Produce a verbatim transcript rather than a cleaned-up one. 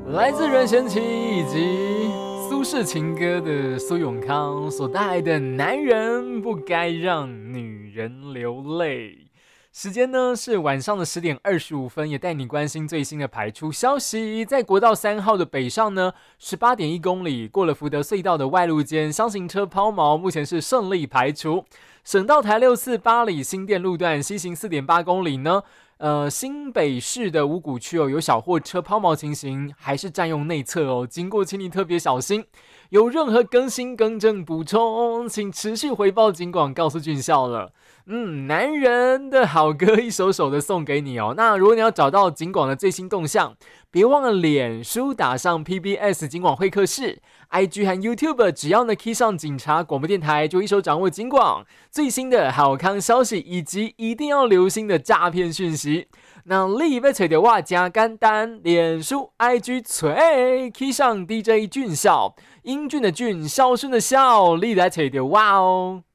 来自任贤齐以及苏轼情歌的苏永康所带来的《男人不该让女人流泪》。时间呢是晚上的十点二十五分，也带你关心最新的排出消息。在国道三号的北上呢，十八点一公里过了福德隧道的外路间，箱型车抛锚，目前是顺利排除。省道台六四八里新店路段西行四点八公里呢。呃，新北市的五股区哦，有小货车抛锚情形，还是占用内侧哦，经过请你特别小心。有任何更新、更正、补充，请持续回报警广，告诉军校了。嗯，男人的好歌一首首的送给你哦。那如果你要找到警广的最新动向，别忘了脸书打上 P B S 警广会客室 ，I G 和 YouTube 只要呢 key 上警察广播电台，就一手掌握警广最新的好康消息，以及一定要留心的诈骗讯息。那你要找到我真简单，脸书 I G 吹 key 上 D J 俊孝，英俊的俊，孝顺的孝，你来找到我哦。